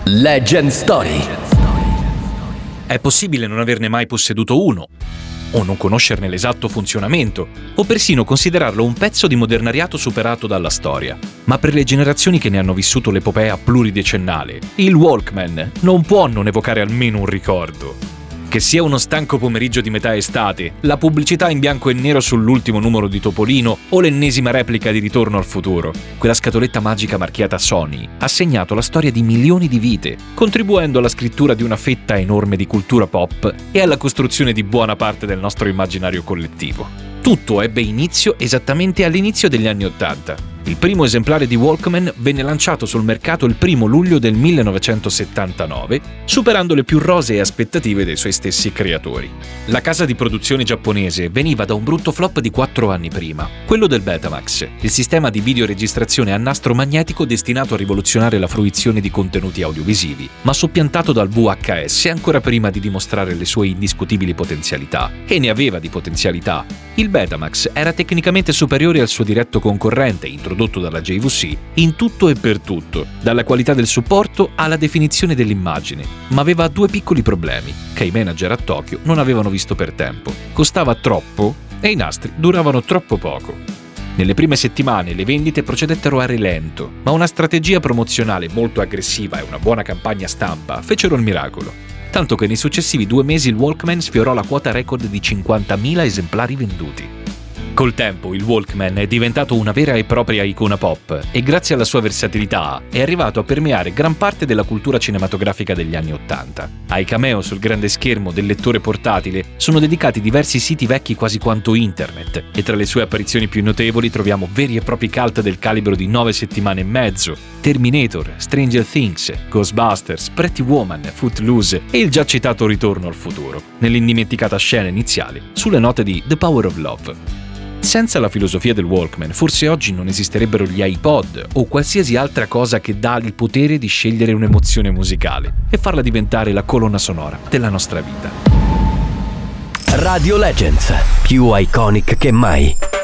Legend Story. È possibile non averne mai posseduto uno, o non conoscerne l'esatto funzionamento, o persino considerarlo un pezzo di modernariato superato dalla storia. Ma per le generazioni che ne hanno vissuto l'epopea pluridecennale, il Walkman non può non evocare almeno un ricordo. Che sia uno stanco pomeriggio di metà estate, la pubblicità in bianco e nero sull'ultimo numero di Topolino o l'ennesima replica di Ritorno al futuro, quella scatoletta magica marchiata Sony ha segnato la storia di milioni di vite, contribuendo alla scrittura di una fetta enorme di cultura pop e alla costruzione di buona parte del nostro immaginario collettivo. Tutto ebbe inizio esattamente all'inizio degli anni '80. Il primo esemplare di Walkman venne lanciato sul mercato il 1 luglio del 1979, superando le più rosee aspettative dei suoi stessi creatori. La casa di produzione giapponese veniva da un brutto flop di 4 anni prima, quello del Betamax, il sistema di videoregistrazione a nastro magnetico destinato a rivoluzionare la fruizione di contenuti audiovisivi, ma soppiantato dal VHS ancora prima di dimostrare le sue indiscutibili potenzialità. E ne aveva di potenzialità. Il Betamax era tecnicamente superiore al suo diretto concorrente, introdotto dalla JVC, in tutto e per tutto, dalla qualità del supporto alla definizione dell'immagine, ma aveva 2 piccoli problemi, che i manager a Tokyo non avevano visto per tempo. Costava troppo e i nastri duravano troppo poco. Nelle prime settimane le vendite procedettero a rilento, ma una strategia promozionale molto aggressiva e una buona campagna stampa fecero il miracolo. Tanto che nei successivi 2 mesi il Walkman sfiorò la quota record di 50.000 esemplari venduti. Col tempo il Walkman è diventato una vera e propria icona pop e grazie alla sua versatilità è arrivato a permeare gran parte della cultura cinematografica degli anni '80. Ai cameo sul grande schermo del lettore portatile sono dedicati diversi siti vecchi quasi quanto internet e tra le sue apparizioni più notevoli troviamo veri e propri cult del calibro di 9 settimane e mezzo, Terminator, Stranger Things, Ghostbusters, Pretty Woman, Footloose e il già citato Ritorno al futuro, nell'indimenticata scena iniziale sulle note di The Power of Love. Senza la filosofia del Walkman, forse oggi non esisterebbero gli iPod o qualsiasi altra cosa che dà il potere di scegliere un'emozione musicale e farla diventare la colonna sonora della nostra vita. Radio Legends, più iconic che mai.